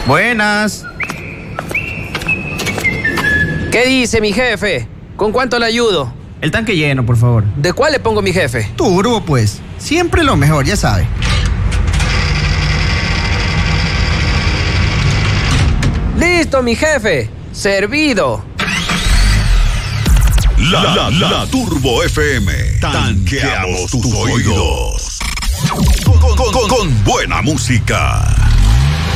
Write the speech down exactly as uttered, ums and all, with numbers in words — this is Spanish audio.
Buenas. ¿Qué dice mi jefe? ¿Con cuánto le ayudo? El tanque lleno, por favor. ¿De cuál le pongo mi jefe? Turbo, pues. Siempre lo mejor, ya sabe. ¡Listo, mi jefe! ¡Servido! La, la, la Turbo F M. Tanqueamos tus oídos. Con, con, con, con buena música.